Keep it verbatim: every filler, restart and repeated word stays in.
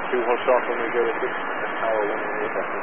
two horse off when we go to six, power one and eight.